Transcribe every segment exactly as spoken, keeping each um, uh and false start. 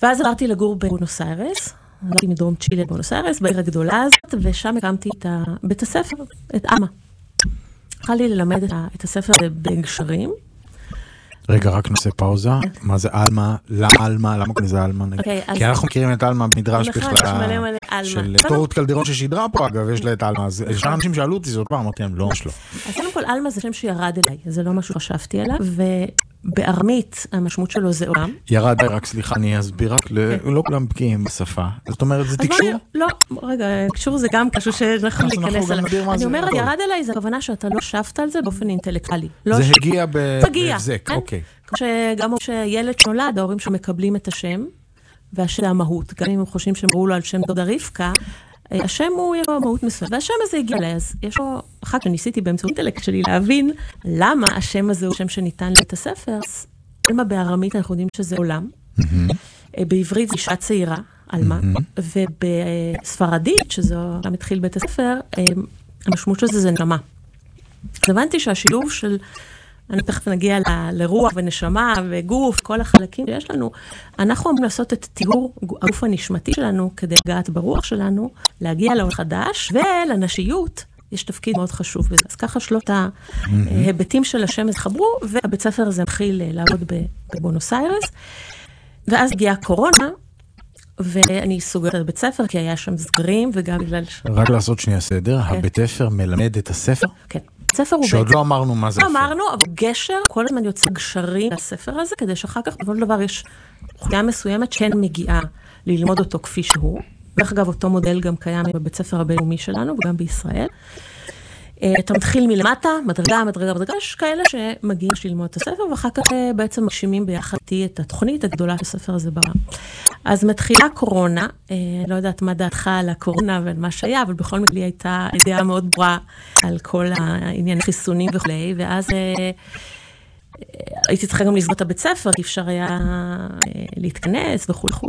ואז עברתי לגור בבואנוס איירס, עברתי מדרום צ'ילה בבואנוס איירס, בעיר הגדולה הזאת, ושם הקמתי את בית הספר, את אמה. התחלתי ללמד את הספר בגשרים. רגע, רק נעשה פאוזה. מה זה אלמה? למה אלמה? למה קוראים לזה אלמה? כי אנחנו מכירים את אלמה במדרש בכלל של רות קלדרון ששידרה פה, אגב, יש לה את אלמה. יש אנשים שאלו אותי זאת פעם, אמרתי להם, לא, יש לו. אז קודם כל, אלמה זה שם שירד אליי, זה לא משהו שחשבתי עליו, ובארמית המשמעות שלו זה עולם. ירד, רק סליחה, אני אסביר רק, לא כולם בקיאים בשפה. זאת אומרת, זה תקשור? לא, רגע, תקשור זה גם משהו שאנחנו ניכנס עליו. אני אומרת, ירד אליי, זה הכוונה שאתה לא חשבת על זה באופן אינטלקטואלי. זה הגיע בהבזק, אוקיי. גם כשילד שנולד, ההורים שמקבלים את השם, והשם המהות, גם אם הם חושבים שהם ראו לו על שם דודה רבקה, השם הוא יש לו מהות מסוימת, והשם הזה הגיע אליי, אז יש לו, אחר שניסיתי באמצעות אינטלקט שלי להבין למה השם הזה הוא שם שניתן לבית הספר, אז אלמה בארמית אנחנו יודעים שזה עולם, בעברית זה אישה צעירה, אלמה, ובספרדית, שזו גם התחיל בית הספר, המשמעות של זה זה נשמה. אז הבנתי שהשילוב של אני תכף נגיע ל- לרוח ונשמה וגוף, כל החלקים שיש לנו. אנחנו אמורים לעשות את תיאור הגוף הנשמתי שלנו, כדי לגעת ברוח שלנו, להגיע לעולם חדש, ולנשיות יש תפקיד מאוד חשוב בזה. אז ככה שלושת ההיבטים של השם התחברו, והבית ספר הזה מתחיל לעבוד בבואנוס איירס, ואז הגיעה הקורונה, ואני סוגרת את בית ספר, כי היה שם סגרים, וגם בגלל... רק לעשות שנייה סדר, הבית ספר מלמד את הספר? כן. ספר הוא שעוד לא אמרנו מה זה הספר. לא אמרנו, אבל גשר, כל הזמן יוצא גשרים לספר הזה, כדי שאחר כך, בכל דבר יש חוליה מסוימת שאין מגיעה ללמוד אותו כפי שהוא. דרך אגב, אותו מודל גם קיים בבית ספר הבינלאומי שלנו, וגם בישראל. אתה מתחיל מלמטה, מדרגה, מדרגה, מדרגה, יש כאלה שמגיעים ללמוד את הספר, ואחר כך בעצם מגשימים ביחד את התוכנית הגדולה של הספר הזה בעולם. אז מתחילה קורונה, לא יודעת מה דעתך על הקורונה ועל מה שהיה, אבל בכל מקרה לי הייתה ידיעה מאוד ברורה על כל העניין חיסונים וכו', ואז הייתי צריכה גם לסגור את הבית ספר, כי אפשר היה להתכנס וכו' וכו'.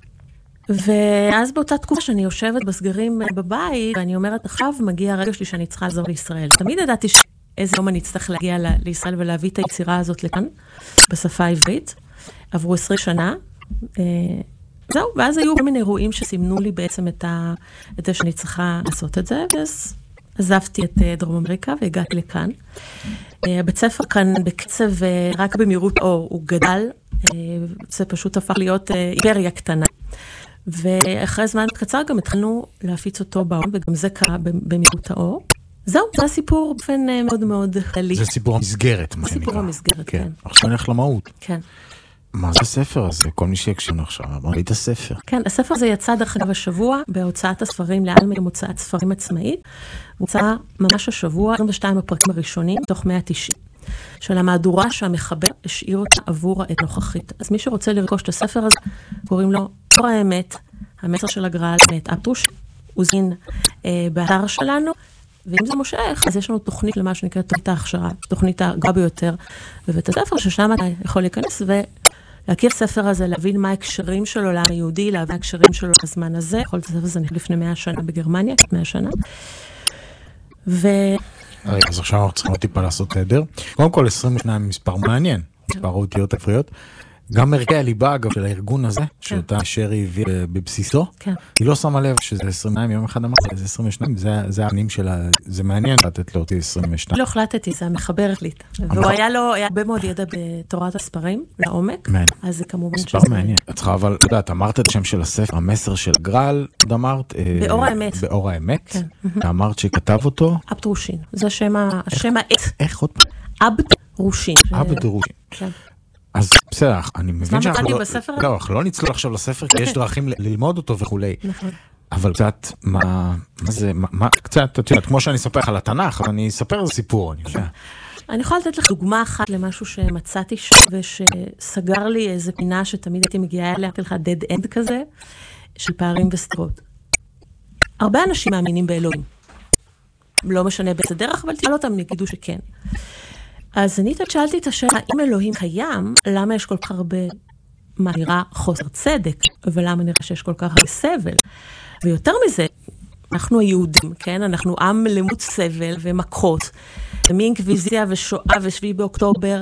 ואז באותה תקופה שאני יושבת בסגרים בבית, ואני אומרת, עכשיו מגיע הרגע שלי שאני צריכה לעזור לישראל. תמיד ידעתי שאיזה יום אני אצטרך להגיע לישראל ולהביא את היצירה הזאת לכאן, בשפה העברית. עברו עשרים שנה. זהו, ואז היו כל מיני אירועים שסימנו לי בעצם את זה שאני צריכה לעשות את זה, ואז עזבתי את דרום אמריקה והגעתי לכאן. הבית ספר כאן בקצב רק במהירות אור, הוא גדל, זה פשוט הפך להיות אימפריה קטנה. ואחרי זמן קצר גם התחלנו להפיץ אותו בעולם, וגם זה קרה במהירות האור. זהו, זה הסיפור באופן מאוד מאוד כללי. זה סיפור המסגרת, מה שנקרא. סיפור המסגרת, כן. עכשיו נלך למהות. כן. מה זה הספר הזה? כל מי שיקשיבנו עכשיו, מה היית הספר? כן, הספר הזה יצא דרך אגב השבוע, בהוצאת הספרים, לאלמה עם הוצאת ספרים עצמאית. הוא יצא ממש השבוע, עשרים ושתיים הפרקים הראשונים, תוך מאה ותשעים. של המהדורה שהמחבר השאיר אותה עבור העת נוכחית. אז מי שרוצה לרכוש את הספר הזה, קוראים לו אור האמת, המסר של הגר"א, מאת אפטרוש, הוא זין אה, באתר שלנו, ואם זה מושך, אז יש לנו תוכנית למה שנקרא תוכנית ההכשרה, תוכנית הגבוהה ביותר בבית הספר, ששם אתה יכול להיכנס ולהכיר ספר הזה, להבין מה ההקשרים שלו לעם היהודי, להבין ההקשרים שלו לזמן הזה, יכול להיות הספר הזה לפני מאה שנה בגרמניה, מאה שנה. ו... רגע, אז עכשיו אנחנו צריכים טיפה לעשות תדר. קודם כל, עשרים ושתיים מספר מעניין, מספר אותיות עבריות. גם ערכי הליבה, אגב, של הארגון הזה, שאותה שרי הביא בבסיסו, היא לא שמה לב שזה עשרים ושתיים, יום אחד אמרתי, זה עשרים ושתיים, זה הענים שלה, זה מעניין לתת לאותי עשרים ושתיים. לא החלטתי, זה המחבר החליט. והוא היה לו, היה הרבה מאוד ידע בתורת הספרים, לעומק, אז זה כמובן שזה... מספר מעניין. את צריכה, אבל, אתה יודעת, אמרת את השם של הספר, המסר של הגר"א, עוד אמרת... באור האמת. באור האמת. ואמרת שכתב אותו... אפטרושין. זה השם העט. איך עוד? אפטרושין. אפטרושין. אז בסדר, אני מבין שאנחנו לא, לא, אנחנו לא נצלול עכשיו לספר, כי יש דרכים ללמוד אותו וכולי. נכון. אבל קצת, מה, מה זה, מה, קצת, את יודעת, כמו שאני אספר לך על התנ"ך, אבל אני אספר על סיפור, אני יודע. אני יכולה לתת לך דוגמה אחת למשהו שמצאתי ושסגר לי איזה פינה שתמיד הייתי מגיעה אליה, לתת לך dead end כזה, של פערים וסתירות. הרבה אנשים מאמינים באלוהים. לא משנה באיזה דרך, אבל תשאל אותם, יגידו שכן. אז אני שאלתי את השאלה, אם אלוהים קיים, למה יש כל כך הרבה, מה נראה חוסר צדק, ולמה נראה שיש כל כך הרבה סבל? ויותר מזה, אנחנו היהודים, כן? אנחנו עם למוד סבל ומכות, מאינקוויזיציה ושואה ושביעי באוקטובר,